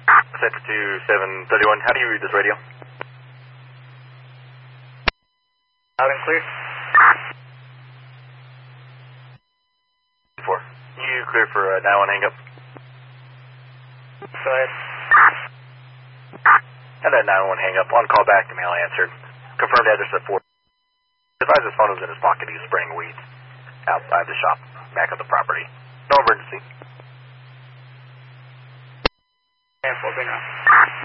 Center 2731, how do you read this radio? Loud and clear. You clear for 9-1 hang up. Go ahead. Had that 9-1 hang up. On call back, the mail answered. Confirmed address at 4. Advised his phone was in his pocket. He was spraying weeds outside the shop, back of the property. No emergency. And 4 now.